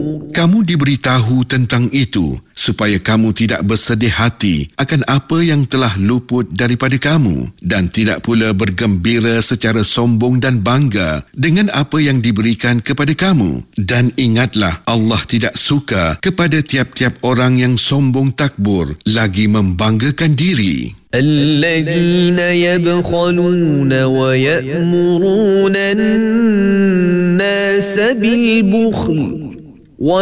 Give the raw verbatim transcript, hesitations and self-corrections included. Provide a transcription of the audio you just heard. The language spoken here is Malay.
Kamu diberitahu tentang itu supaya kamu tidak bersedih hati akan apa yang telah luput daripada kamu dan tidak pula bergembira secara sombong dan bangga dengan apa yang diberikan kepada kamu. Dan ingatlah, Allah tidak suka kepada tiap-tiap orang yang sombong takbur lagi membanggakan diri. الذين يبخلون ويأمرون الناس بالبخل